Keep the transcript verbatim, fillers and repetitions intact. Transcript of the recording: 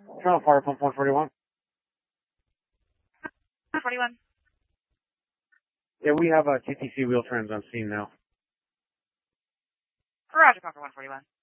Turn on fire pump one forty-one. one forty-one. Yeah, we have a T T C wheel trans on scene now. Roger, Pumper one forty-one.